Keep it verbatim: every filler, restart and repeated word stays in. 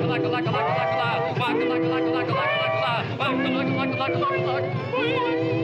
like a like a like a like a like a like a like a like a like a like a like a like a like a like a like a like a